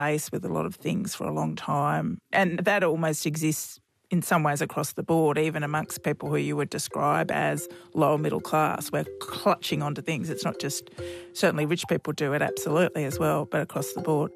base with a lot of things for a long time. And that almost exists in some ways across the board, even amongst people who you would describe as lower middle class. We're clutching onto things. It's not just, certainly rich people do it absolutely as well, but across the board.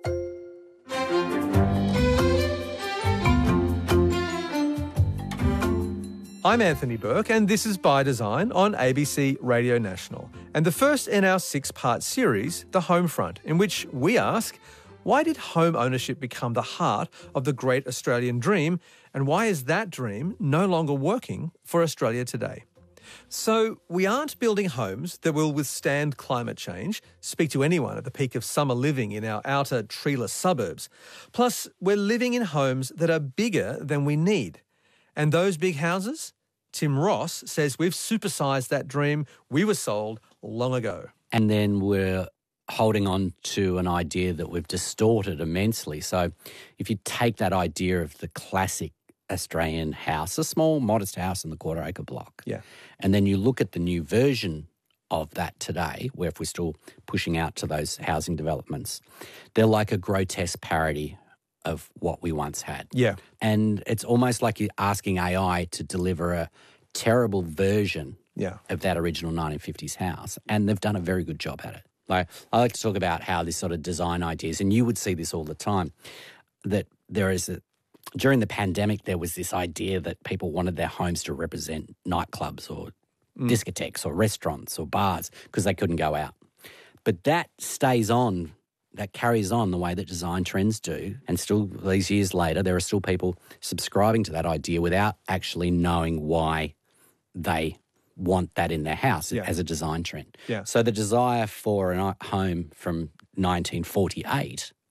I'm Anthony Burke, and this is By Design on ABC Radio National, and the first in our 6-part series, The Homefront, in which we ask, why did home ownership become the heart of the great Australian dream, and why is that dream no longer working for Australia today? So, we aren't building homes that will withstand climate change. Speak to anyone at the peak of summer living in our outer treeless suburbs. Plus, we're living in homes that are bigger than we need. And those big houses? Tim Ross says we've supersized that dream we were sold long ago. And then we're holding on to an idea that we've distorted immensely. So if you take that idea of the classic Australian house, a small, modest house in the quarter-acre block, and then you look at the new version of that today, where if we're still pushing out to those housing developments, they're like a grotesque parody of what we once had. Yeah. And it's almost like you're asking AI to deliver a terrible version of that original 1950s house, and they've done a very good job at it. Like, I like to talk about how this sort of design ideas, and you would see this all the time, that there is during the pandemic there was this idea that people wanted their homes to represent nightclubs or discotheques or restaurants or bars because they couldn't go out. But that stays on. That carries on the way that design trends do, and still these years later there are still people subscribing to that idea without actually knowing why they want that in their house as a design trend. Yeah. So the desire for a home from 1948